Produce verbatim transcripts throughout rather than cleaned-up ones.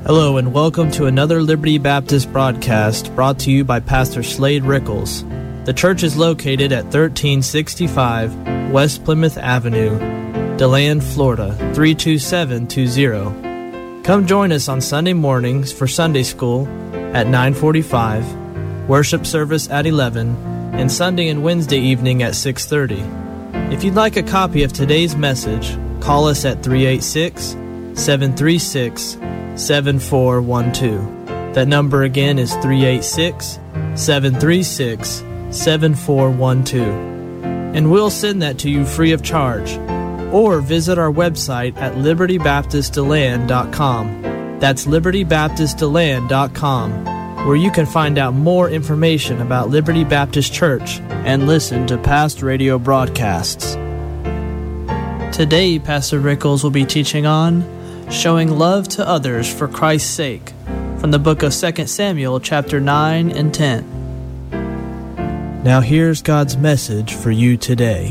Hello and welcome to another Liberty Baptist broadcast brought to you by Pastor Slade Rickles. The church is located at thirteen sixty-five West Plymouth Avenue, DeLand, Florida, three two seven two zero. Come join us on Sunday mornings for Sunday school at nine forty-five, worship service at eleven, and Sunday and Wednesday evening at six thirty. If you'd like a copy of today's message, call us at three eight six, seven three six, seven four one two. That number again is three eight six, seven three six, seven four one two. And we'll send that to you free of charge. Or visit our website at liberty baptist deland dot com. That's liberty baptist deland dot com, where you can find out more information about Liberty Baptist Church and listen to past radio broadcasts. Today, Pastor Rickles will be teaching on showing love to others for Christ's sake, from the book of Second Samuel, chapter nine and ten. Now here's God's message for you today.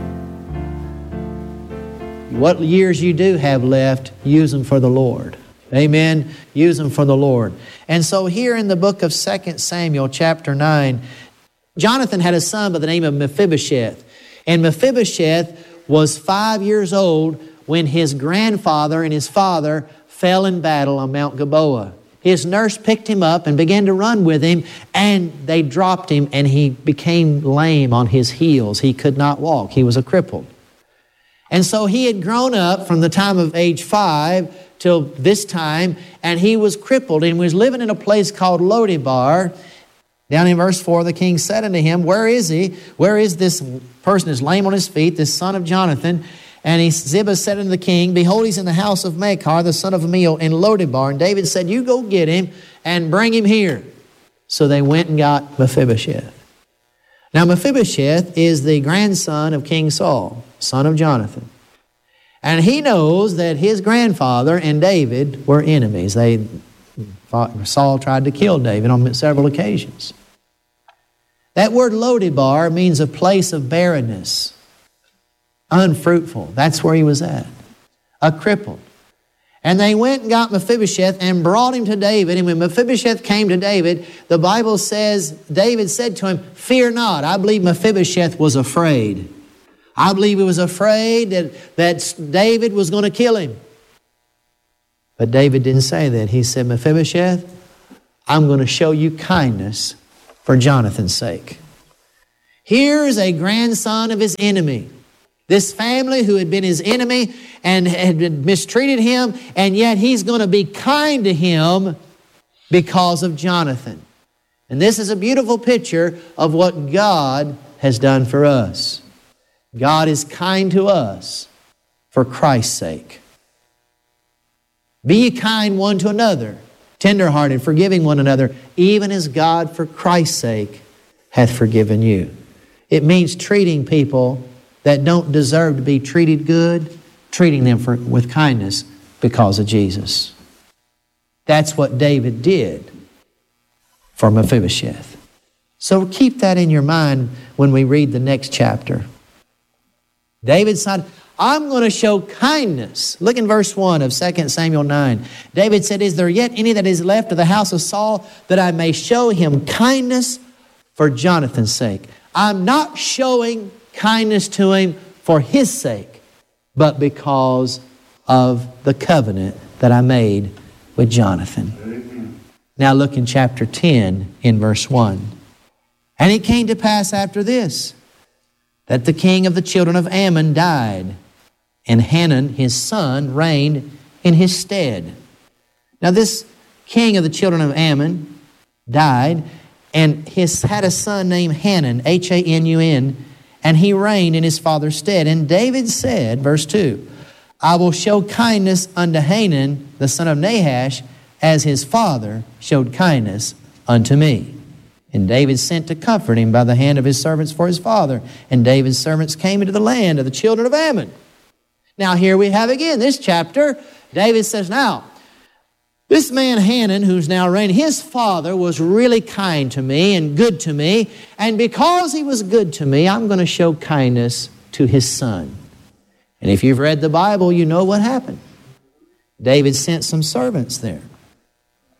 What years you do have left, use them for the Lord. Amen. Use them for the Lord. And so here in the book of Second Samuel, chapter nine, Jonathan had a son by the name of Mephibosheth. And Mephibosheth was five years old when his grandfather and his father fell in battle on Mount Gilboa. His nurse picked him up and began to run with him, and they dropped him, and he became lame on his heels. He could not walk. He was a cripple. And so he had grown up from the time of age five till this time, and he was crippled and was living in a place called Lo-debar. Down in verse four, the king said unto him, Where is he? Where is this person is lame on his feet, this son of Jonathan? And he, Ziba said unto the king, Behold, he's in the house of Machir, the son of Ammiel, in Lo-debar. And David said, You go get him and bring him here. So they went and got Mephibosheth. Now Mephibosheth is the grandson of King Saul, son of Jonathan. And he knows that his grandfather and David were enemies. They fought, Saul tried to kill David on several occasions. That word Lo-debar means a place of barrenness. Unfruitful. That's where he was at. A cripple. And they went and got Mephibosheth and brought him to David. And when Mephibosheth came to David, the Bible says, David said to him, Fear not. I believe Mephibosheth was afraid. I believe he was afraid that, that David was going to kill him. But David didn't say that. He said, Mephibosheth, I'm going to show you kindness for Jonathan's sake. Here's a grandson of his enemy. This family who had been his enemy and had mistreated him, and yet he's going to be kind to him because of Jonathan. And this is a beautiful picture of what God has done for us. God is kind to us for Christ's sake. Be ye kind one to another, tenderhearted, forgiving one another, even as God for Christ's sake hath forgiven you. It means treating people that don't deserve to be treated good, treating them for, with kindness because of Jesus. That's what David did for Mephibosheth. So keep that in your mind when we read the next chapter. David said, I'm going to show kindness. Look in verse one of Second Samuel nine. David said, Is there yet any that is left of the house of Saul that I may show him kindness for Jonathan's sake? I'm not showing kindness to him for his sake, but because of the covenant that I made with Jonathan. Amen. Now look in chapter ten in verse one. And it came to pass after this, that the king of the children of Ammon died, and Hanun his son reigned in his stead. Now this king of the children of Ammon died, and he had a son named Hanun, H A N U N, and he reigned in his father's stead. And David said, verse two, I will show kindness unto Hanun, the son of Nahash, as his father showed kindness unto me. And David sent to comfort him by the hand of his servants for his father. And David's servants came into the land of the children of Ammon. Now here we have again this chapter. David says, now, this man Hanun, who's now reigning, his father was really kind to me and good to me. And because he was good to me, I'm going to show kindness to his son. And if you've read the Bible, you know what happened. David sent some servants there.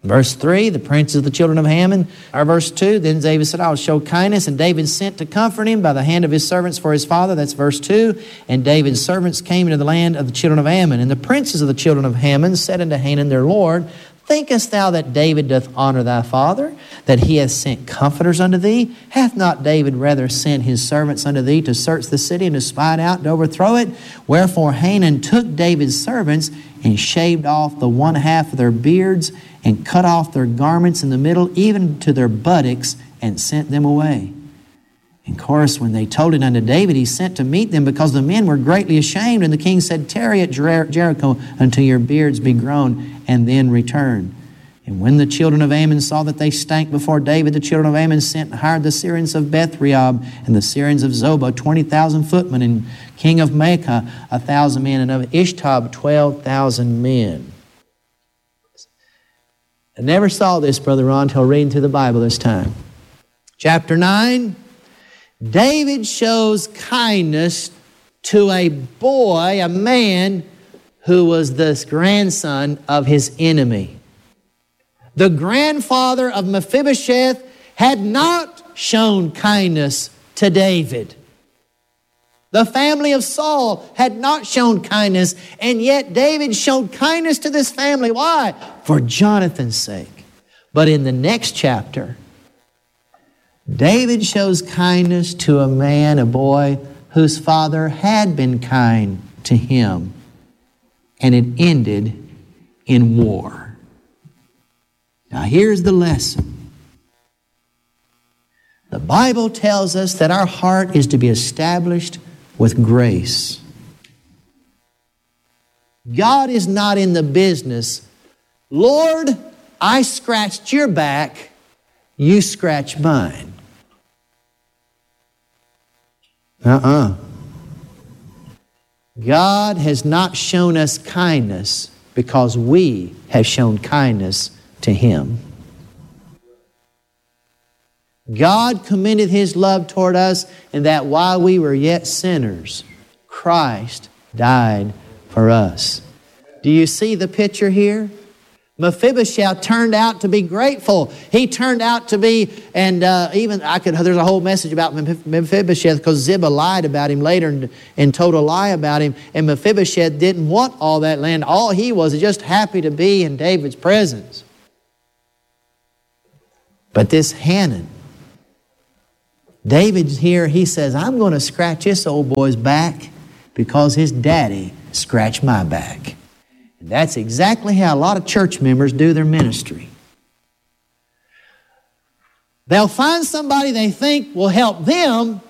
Verse three, the princes of the children of Hammon. Or verse two, then David said, I will show kindness. And David sent to comfort him by the hand of his servants for his father. That's verse two. And David's servants came into the land of the children of Ammon. And the princes of the children of Hammon said unto Hanun their lord, Thinkest thou that David doth honor thy father, that he hath sent comforters unto thee? Hath not David rather sent his servants unto thee to search the city and to spy it out and to overthrow it? Wherefore Hanun took David's servants and shaved off the one half of their beards and cut off their garments in the middle, even to their buttocks, and sent them away. And of course, when they told it unto David, he sent to meet them, because the men were greatly ashamed. And the king said, Tarry at Jer- Jericho until your beards be grown, and then return. And when the children of Ammon saw that they stank before David, the children of Ammon sent and hired the Syrians of Beth-rehob and the Syrians of Zobah, twenty thousand footmen, and king of Maacah, a thousand men, and of Ishtab, twelve thousand men. I never saw this, Brother Ron, until reading through the Bible this time. Chapter nine, David shows kindness to a boy, a man who was the grandson of his enemy. The grandfather of Mephibosheth had not shown kindness to David. The family of Saul had not shown kindness, and yet David showed kindness to this family. Why? For Jonathan's sake. But in the next chapter, David shows kindness to a man, a boy, whose father had been kind to him, and it ended in war. Now here's the lesson. The Bible tells us that our heart is to be established with grace. God is not in the business, Lord, I scratched your back, you scratch mine. Uh-uh. God has not shown us kindness because we have shown kindness to Him. God commended His love toward us in that while we were yet sinners, Christ died for us. Do you see the picture here? Mephibosheth turned out to be grateful. He turned out to be, and uh, even I could. There's a whole message about Mephibosheth because Ziba lied about him later and, and told a lie about him. And Mephibosheth didn't want all that land. All he was is just happy to be in David's presence. But this Hanun, David here, he says, I'm going to scratch this old boy's back because his daddy scratched my back. And that's exactly how a lot of church members do their ministry. They'll find somebody they think will help them,